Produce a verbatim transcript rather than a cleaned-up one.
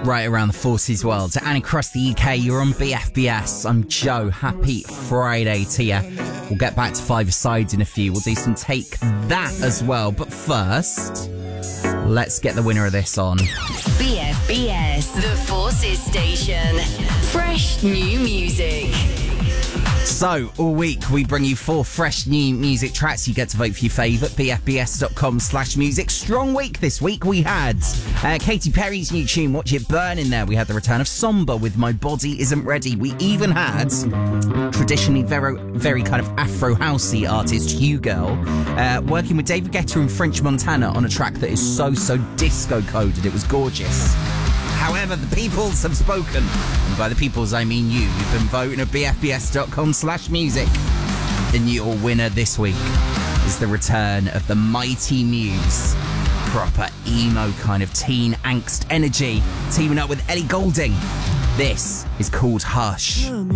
Right around the forces world and across the U K, you're on B F B S. I'm Joe. Happy Friday to you. We'll get back to five sides in a few. We'll do some Take That as well. But first, let's get the winner of this on. B F B S, the Forces Station. Fresh new music. So, all week we bring you four fresh new music tracks. You get to vote for your favourite, b f b s dot com slash music. Strong week this week. We had uh, Katy Perry's new tune, Watch It Burn, in there. We had the return of Somber with My Body Isn't Ready. We even had traditionally very, very kind of Afro-housey artist Hugh Girl uh, working with David Guetta and French Montana on a track that is so, so disco-coded. It was gorgeous. However, the peoples have spoken. And by the peoples, I mean you. You've been voting at b f b s dot com slash music. And your winner this week is the return of the Mighty Muse. Proper emo kind of teen angst energy. Teaming up with Ellie Goulding. This is called Hush.